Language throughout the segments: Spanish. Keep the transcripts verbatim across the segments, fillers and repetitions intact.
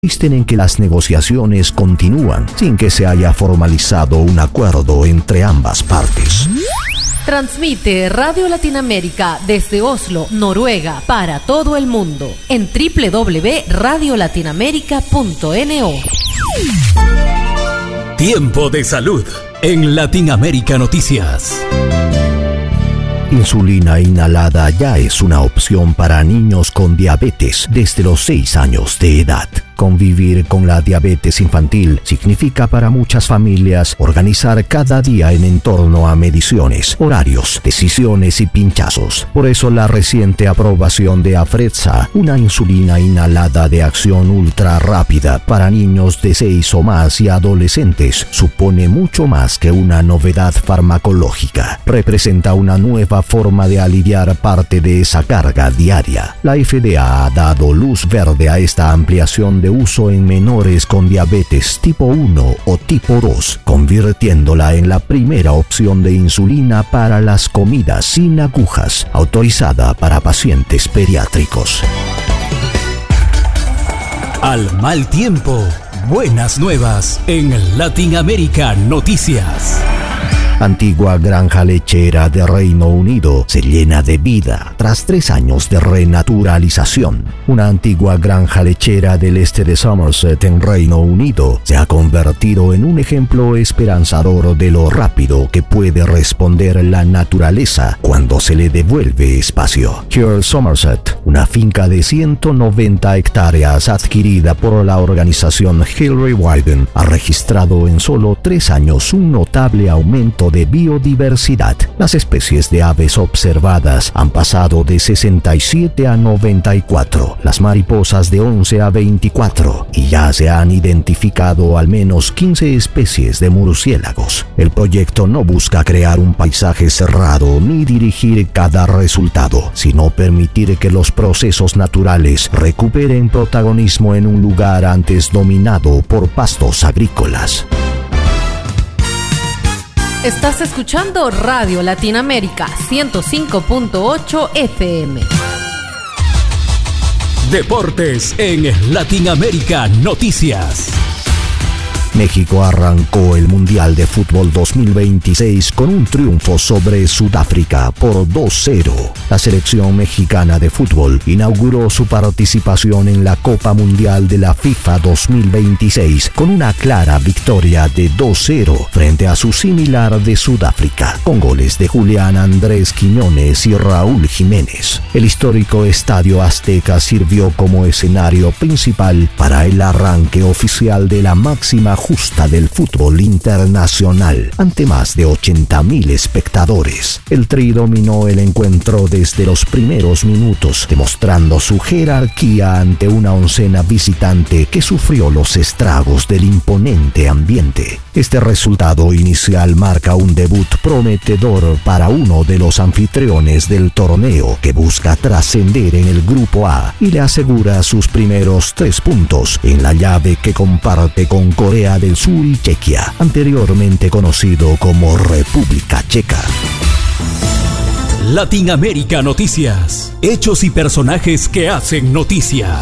insisten en que las negociaciones continúan sin que se haya formalizado un acuerdo entre ambas partes. Transmite Radio Latinoamérica desde Oslo, Noruega, para todo el mundo en doble u doble u doble u punto radio latinoamérica punto no. Tiempo de salud en Latinoamérica Noticias. Insulina inhalada ya es una opción para niños con diabetes desde los seis años de edad. Convivir con la diabetes infantil significa para muchas familias organizar cada día en torno a mediciones, horarios, decisiones y pinchazos. Por eso la reciente aprobación de Afrezza, una insulina inhalada de acción ultra rápida para niños de seis o más y adolescentes, supone mucho más que una novedad farmacológica. Representa una nueva forma de aliviar parte de esa carga diaria. La F D A ha dado luz verde a esta ampliación de uso en menores con diabetes tipo uno o tipo dos, convirtiéndola en la primera opción de insulina para las comidas sin agujas, autorizada para pacientes pediátricos. Al mal tiempo, buenas nuevas en Latinoamérica Noticias. Antigua granja lechera de Reino Unido se llena de vida tras tres años de renaturalización. Una antigua granja lechera del este de Somerset en Reino Unido se ha convertido en un ejemplo esperanzador de lo rápido que puede responder la naturaleza cuando se le devuelve espacio. Here Somerset, una finca de ciento noventa hectáreas adquirida por la organización Hillary Wyden, ha registrado en solo tres años un notable aumento de biodiversidad. Las especies de aves observadas han pasado de sesenta y siete a noventa y cuatro, las mariposas de once a veinticuatro, y ya se han identificado al menos quince especies de murciélagos. El proyecto no busca crear un paisaje cerrado ni dirigir cada resultado, sino permitir que los procesos naturales recuperen protagonismo en un lugar antes dominado por pastos agrícolas. Estás escuchando Radio Latinoamérica ciento cinco punto ocho F M. Deportes en Latinoamérica Noticias. México arrancó el Mundial de Fútbol dos mil veintiséis con un triunfo sobre Sudáfrica por dos cero. La selección mexicana de fútbol inauguró su participación en la Copa Mundial de la FIFA dos mil veintiséis con una clara victoria de dos cero frente a su similar de Sudáfrica, con goles de Julián Andrés Quiñones y Raúl Jiménez. El histórico Estadio Azteca sirvió como escenario principal para el arranque oficial de la máxima justa del fútbol internacional, ante más de ochenta mil espectadores. El Tri dominó el encuentro desde los primeros minutos, demostrando su jerarquía ante una oncena visitante que sufrió los estragos del imponente ambiente. Este resultado inicial marca un debut prometedor para uno de los anfitriones del torneo, que busca trascender en el Grupo A y le asegura sus primeros tres puntos en la llave que comparte con Corea del Sur y Chequia, anteriormente conocido como República Checa. Latinoamérica Noticias. Hechos y personajes que hacen noticia.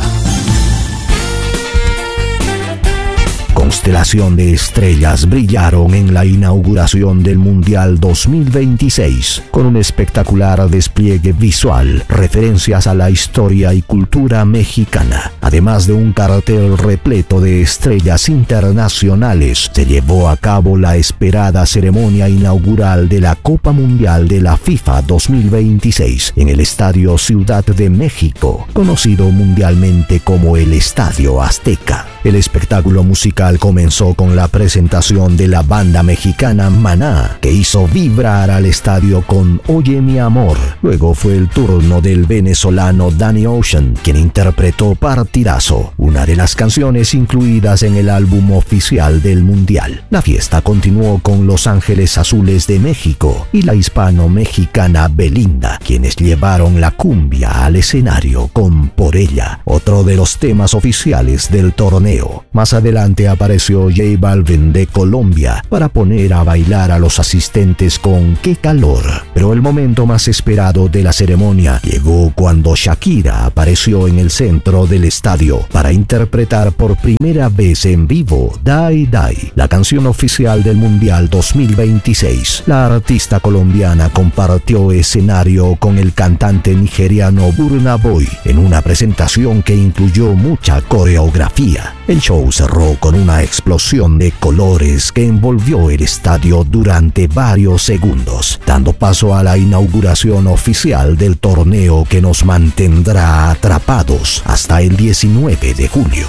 Constelación de estrellas brillaron en la inauguración del Mundial dos mil veintiséis, con un espectacular despliegue visual, referencias a la historia y cultura mexicana. Además de un cartel repleto de estrellas internacionales, se llevó a cabo la esperada ceremonia inaugural de la Copa Mundial de la FIFA dos mil veintiséis en el Estadio Ciudad de México, conocido mundialmente como el Estadio Azteca. El espectáculo musical comenzó con la presentación de la banda mexicana Maná, que hizo vibrar al estadio con Oye mi amor. Luego fue el turno del venezolano Danny Ocean, quien interpretó Partidazo, una de las canciones incluidas en el álbum oficial del Mundial. La fiesta continuó con Los Ángeles Azules de México y la hispano-mexicana Belinda, quienes llevaron la cumbia al escenario con Por Ella, otro de los temas oficiales del torneo torneo. Más adelante apareció J Balvin de Colombia para poner a bailar a los asistentes con ¡Qué calor! Pero el momento más esperado de la ceremonia llegó cuando Shakira apareció en el centro del estadio para interpretar por primera vez en vivo Die Die, la canción oficial del Mundial dos mil veintiséis. La artista colombiana compartió escenario con el cantante nigeriano Burna Boy en una presentación que incluyó mucha coreografía. El show cerró con una explosión de colores que envolvió el estadio durante varios segundos, dando paso a la inauguración oficial del torneo que nos mantendrá atrapados hasta el diecinueve de julio.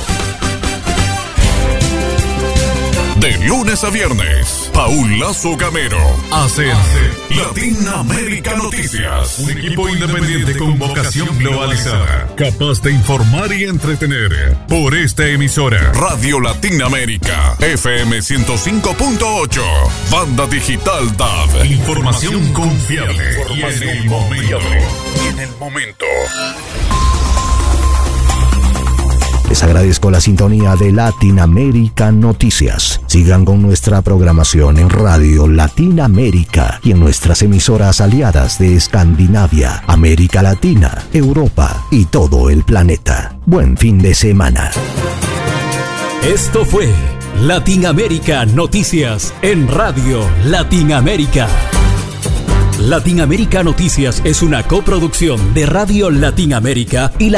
De lunes a viernes, Paul Lazo Gamero hace Latinoamérica Noticias. Un equipo independiente con vocación globalizada, capaz de informar y entretener. Por esta emisora, Radio Latinoamérica, F M ciento cinco punto ocho, Banda Digital D A B. Información confiable y en el momento. Y en el momento. Les agradezco la sintonía de Latinoamérica Noticias. Sigan con nuestra programación en Radio Latinoamérica y en nuestras emisoras aliadas de Escandinavia, América Latina, Europa y todo el planeta. Buen fin de semana. Esto fue Latinoamérica Noticias en Radio Latinoamérica. Latinoamérica Noticias es una coproducción de Radio Latinoamérica y la